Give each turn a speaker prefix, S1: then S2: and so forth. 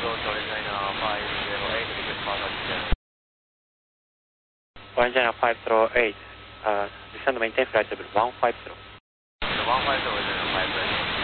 S1: One channel 508, descend to maintain flight level 150.
S2: 150 is 530.